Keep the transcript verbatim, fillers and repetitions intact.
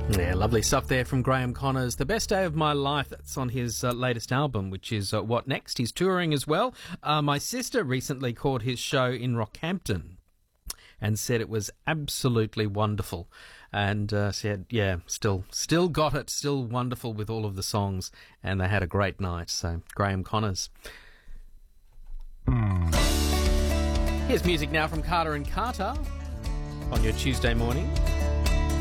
Yeah, lovely stuff there from Graham Connors. The Best Day of My Life, that's on his uh, latest album, which is uh, What Next? He's touring as well. Uh, my sister recently caught his show in Rockhampton and said it was absolutely wonderful. And uh, said, yeah, still still got it, still wonderful with all of the songs. And they had a great night. So, Graham Connors. Here's music now from Carter and Carter on your Tuesday morning.